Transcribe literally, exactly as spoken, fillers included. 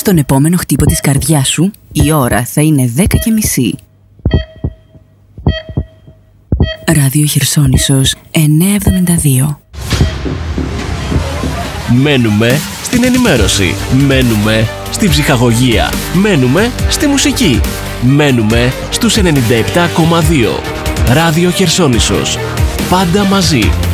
Στον επόμενο χτύπο της καρδιάς σου, η ώρα θα είναι δέκα και μισή. Ράδιο Χερσόνησος εννιακόσια εβδομήντα δύο. Μένουμε στην ενημέρωση. Μένουμε στην ψυχαγωγία. Μένουμε στη μουσική. Μένουμε στους ενενήντα επτά κόμμα δύο. Ράδιο Χερσόνησος. Πάντα μαζί.